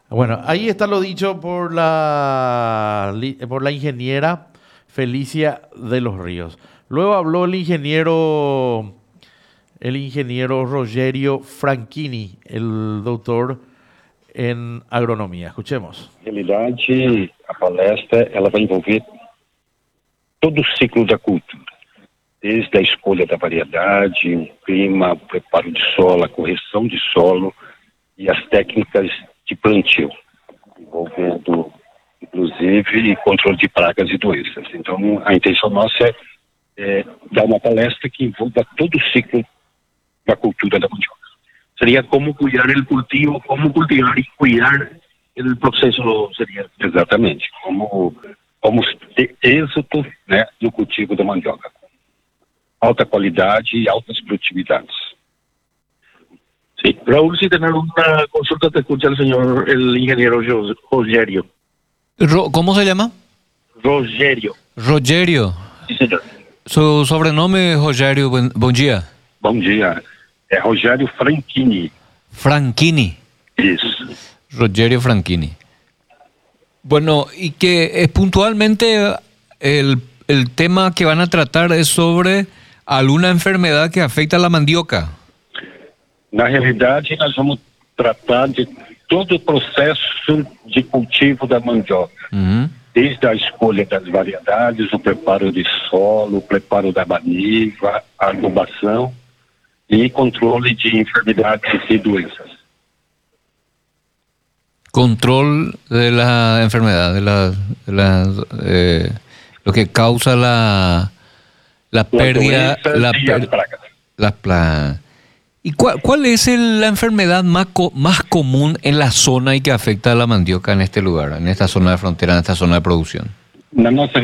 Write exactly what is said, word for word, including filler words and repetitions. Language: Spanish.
Bueno, ahí está lo dicho por la, li- por la ingeniera Felicia de los Ríos. Luego habló el ingeniero, el ingeniero Rogerio Franchini, el doctor en agronomía. Escuchemos. Na realidade, a palestra ela vai envolver todo o ciclo da cultura, desde a escolha da variedade, o clima, o preparo de solo, a correção de solo e as técnicas de plantio, envolvendo, inclusive, controle de pragas e doenças. Então, a intenção nossa é, é dar uma palestra que envolva todo o ciclo da cultura da mandioca. Seria como cuidar o cultivo, como cultivar e cuidar o processo, seria exatamente, como, como ter êxito, né, no cultivo da mandioca. Alta qualidade e altas produtividades. Sí, Raúl, si tener una consulta, te escucha el señor, el ingeniero Ro- Rogerio. Ro- ¿Cómo se llama? Rogerio. Rogerio. Sí, señor. Su sobrenombre es Rogerio. Buen, buen día. Bom dia. É Rogério Franchini. Franchini. Isso. Rogerio Franchini. Bueno, y que eh, puntualmente el, el tema que van a tratar es sobre alguna enfermedad que afecta a la mandioca. Na realidade, nós vamos tratar de todo o processo de cultivo da mandioca. Ujú. Desde a escolha das variedades, o preparo de solo, o preparo da maniva, a adubação e controle de enfermidades e doenças. Control de la enfermedad, de la, de la, eh, lo que causa la, la Las pérdida, doenças la, e as per- pragas. la pla- ¿Y cuál, cuál es el- la enfermedad más, co- más común en la zona y que afecta a la mandioca en este lugar, en esta zona de frontera, en esta zona de producción? Na nossa